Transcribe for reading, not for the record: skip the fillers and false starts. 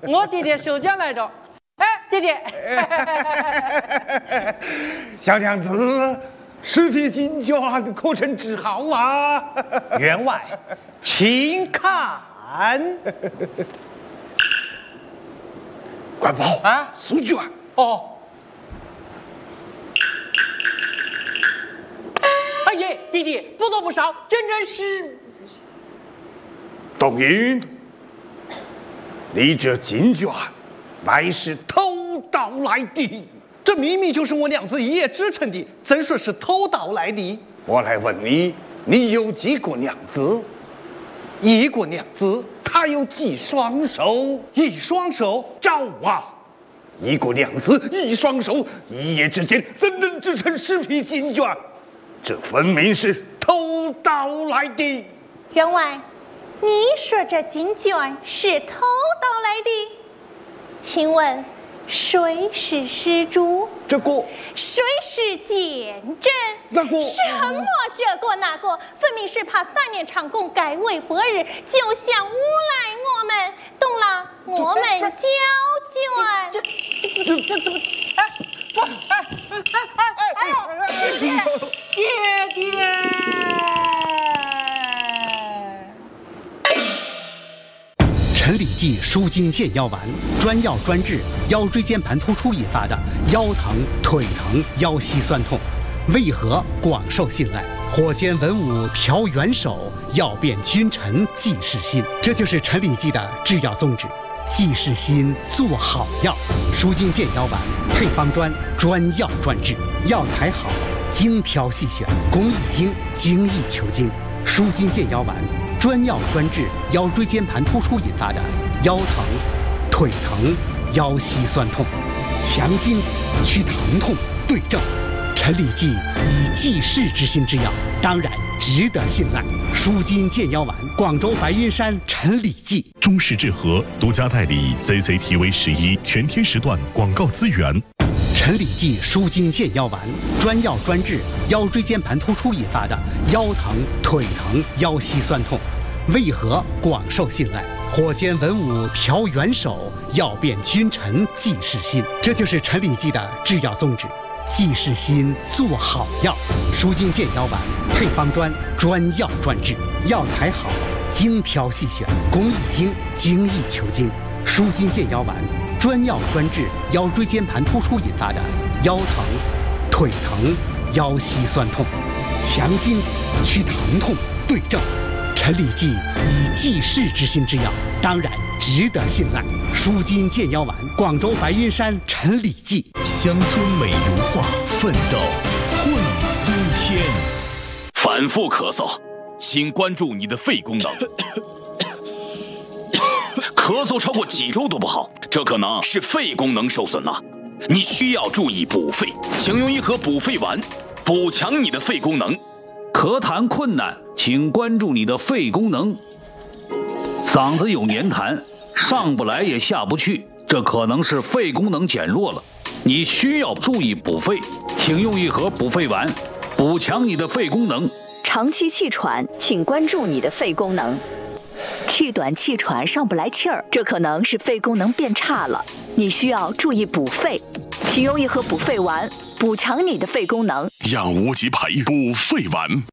我爹爹收奖来着。哎，爹爹， 小娘子，10匹金卷可曾治好啊？ 员外，请看。 官宝啊， 书卷。 哦。哎耶，弟弟，不多不少，整整是。 董云，你这金卷乃是偷盗来的， 这明明就是我娘子一夜织成的，怎说是偷盗来的？ 我来问你，你有几个娘子？ 一个娘子， 她有几双手？ 一双手。 招啊！一个娘子一双手，一夜之间怎能织成10匹金卷？这分明是偷盗来的。 员外，你说这金卷是偷盗来的？请问谁是施主？ 这个谁是见证？ 那个什么这个那个？分明是怕3年长工改为8日，就想诬赖我们，懂了？我们交卷。 这怎么？哎呦，爹爹！ 陈李济舒筋健腰丸，专药专治腰椎间盘突出引发的腰疼、腿疼、腰膝酸痛，为何广受信赖？火煎文武调元首，药变君臣济世心。这就是陈李济的制药宗旨。济世心，做好药。舒筋健腰丸配方专药专治，药材好，精挑细选，工艺精，精益求精。舒筋健腰丸专药专治腰椎间盘突出引发的腰疼、腿疼、腰膝酸痛，强筋去疼痛，对症。陈李济以济世之心之药，当然值得信赖。舒筋健腰丸，广州白云山陈李济。 中式制和独家代理 CCTV11全天时段广告资源。 陈李济舒筋健腰丸专药专治腰椎间盘突出引发的腰疼、腿疼、腰膝酸痛，为何广受信赖？火煎文武调元首，药变君臣济世心。这就是陈李济的制药宗旨。济世心，做好药。舒筋健腰丸配方专药专治，药材好，精挑细选，工艺精，精益求精。舒筋健腰丸专药专治腰椎间盘突出引发的腰疼、腿疼、腰膝酸痛，强筋去疼痛，对症。陈李济以济世之心之药，当然值得信赖。舒筋健腰丸，广州白云山陈李济。 乡村美如画，奋斗会新天。 反复咳嗽，请关注你的肺功能。咳嗽超过几周都不好，这可能是肺功能受损了。你需要注意补肺，请用1盒补肺丸，补强你的肺功能。 咳痰困难，请关注你的肺功能。嗓子有黏痰，上不来也下不去，这可能是肺功能减弱了。你需要注意补肺，请用1盒补肺丸，补强你的肺功能。 长期气喘，请关注你的肺功能。气短气喘上不来气儿，这可能是肺功能变差了，你需要注意补肺，请用1盒补肺丸，补强你的肺功能。 让无极牌补肺丸。